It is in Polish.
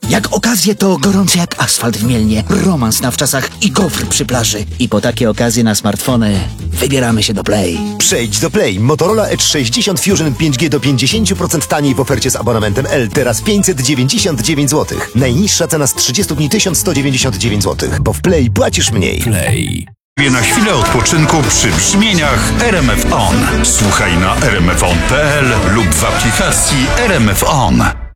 Jak okazje to gorący jak asfalt w Mielnie, romans na wczasach i gofr przy plaży. I po takie okazje na smartfony wybieramy się do Play. Przejdź do Play. Motorola Edge 60 Fusion 5G do 50% taniej w ofercie z abonamentem L. Teraz 599 zł. Najniższa cena z 30 dni 1199 zł. Bo w Play płacisz mniej. Play. Na chwilę odpoczynku przy brzmieniach RMF On. Słuchaj na rmfon.pl lub w aplikacji RMF On.